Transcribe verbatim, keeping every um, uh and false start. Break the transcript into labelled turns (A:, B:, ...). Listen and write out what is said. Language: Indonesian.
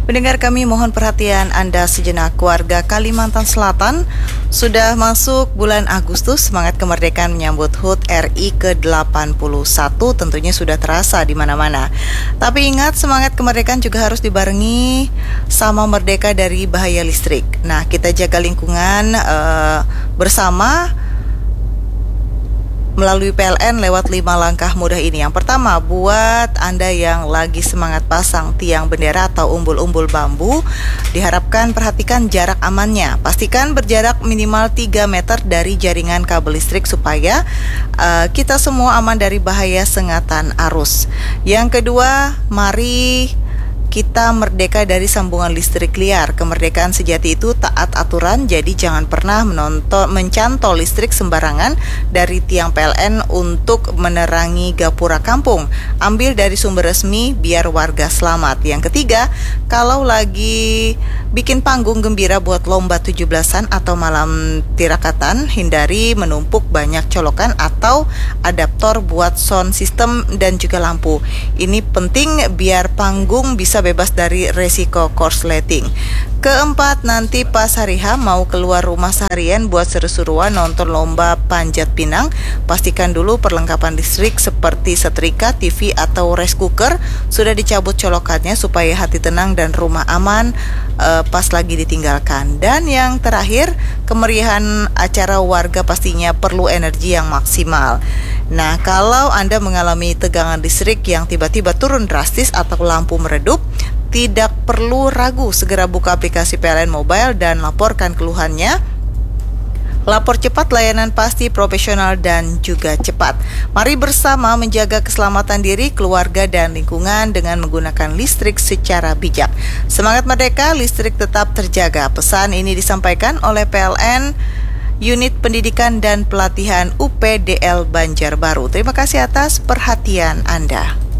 A: Pendengar kami mohon perhatian Anda sejenak. Warga Kalimantan Selatan sudah masuk bulan Agustus, semangat kemerdekaan menyambut H U T R I ke delapan puluh satu tentunya sudah terasa di mana-mana. Tapi ingat, semangat kemerdekaan juga harus dibarengi sama merdeka dari bahaya listrik. Nah, kita jaga lingkungan uh, bersama melalui P L N lewat lima langkah mudah ini. Yang pertama, buat Anda yang lagi semangat pasang tiang bendera atau umbul-umbul bambu, diharapkan perhatikan jarak amannya. Pastikan berjarak minimal tiga meter dari jaringan kabel listrik supaya uh, kita semua aman dari bahaya sengatan arus. Yang kedua, mari kita merdeka dari sambungan listrik liar. Kemerdekaan sejati itu taat aturan, jadi jangan pernah menonton, mencantol listrik sembarangan dari tiang P L N untuk menerangi gapura kampung. Ambil dari sumber resmi biar warga selamat. Yang ketiga, kalau lagi bikin panggung gembira buat lomba tujuh belasan atau malam tirakatan, hindari menumpuk banyak colokan atau adaptor buat sound system dan juga lampu. Ini penting biar panggung bisa bebas dari resiko korsleting. Keempat, nanti pas hari H mau keluar rumah seharian buat seru-seruan nonton lomba panjat pinang, pastikan dulu perlengkapan listrik seperti setrika, T V atau rice cooker sudah dicabut colokannya supaya hati tenang dan rumah aman uh, pas lagi ditinggalkan. Dan yang terakhir, kemeriahan acara warga pastinya perlu energi yang maksimal. Nah, kalau Anda mengalami tegangan listrik yang tiba-tiba turun drastis atau lampu meredup, tidak perlu ragu, segera buka aplikasi P L N Mobile dan laporkan keluhannya. Lapor cepat, layanan pasti profesional dan juga cepat. Mari bersama menjaga keselamatan diri, keluarga, dan lingkungan dengan menggunakan listrik secara bijak. Semangat merdeka, listrik tetap terjaga. Pesan ini disampaikan oleh P L N Unit Pendidikan dan Pelatihan U P D L Banjarbaru. Terima kasih atas perhatian Anda.